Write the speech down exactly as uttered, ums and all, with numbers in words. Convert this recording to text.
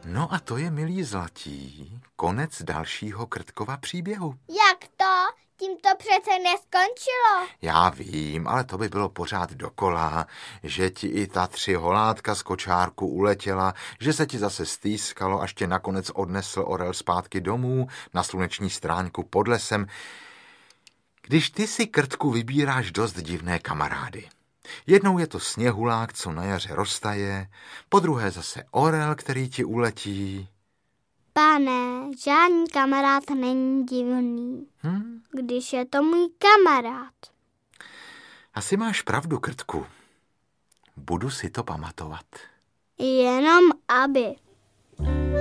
No a to je, milí zlatí, konec dalšího Krtkova příběhu. Jak to? Tím to přece neskončilo. Já vím, ale to by bylo pořád dokola, že ti i ta tři holátka z kočárku uletěla, že se ti zase stýskalo, až tě nakonec odnesl orel zpátky domů na sluneční stráňku pod lesem. Když ty si, Krtku, vybíráš dost divné kamarády. Jednou je to sněhulák, co na jaře roztaje, po druhé zase orel, který ti uletí. Pane, žádný kamarád není divný, Hm? když je to můj kamarád. Asi máš pravdu, Krtku. Budu si to pamatovat. Jenom aby.